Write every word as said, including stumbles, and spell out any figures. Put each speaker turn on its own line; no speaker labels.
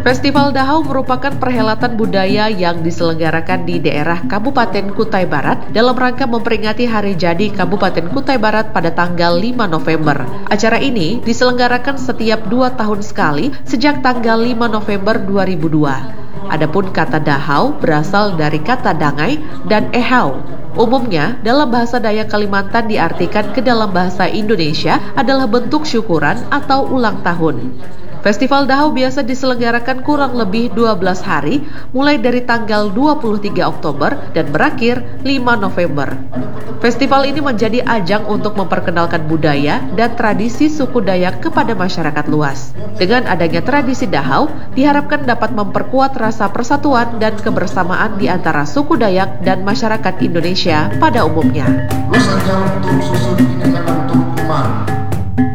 Festival Dahau merupakan perhelatan budaya yang diselenggarakan di daerah Kabupaten Kutai Barat dalam rangka memperingati Hari Jadi Kabupaten Kutai Barat pada tanggal lima November. Acara ini diselenggarakan setiap dua tahun sekali sejak tanggal lima November dua ribu dua. Adapun kata Dahau berasal dari kata Dangai dan Ehau. Umumnya, dalam bahasa Dayak Kalimantan diartikan ke dalam bahasa Indonesia adalah bentuk syukuran atau ulang tahun. Festival Dahau biasa diselenggarakan kurang lebih dua belas hari, mulai dari tanggal dua puluh tiga Oktober dan berakhir lima November. Festival ini menjadi ajang untuk memperkenalkan budaya dan tradisi suku Dayak kepada masyarakat luas. Dengan adanya tradisi Dahau, diharapkan dapat memperkuat rasa persatuan dan kebersamaan di antara suku Dayak dan masyarakat Indonesia pada umumnya.
Terus aja untuk susun ini kan untuk hukuman.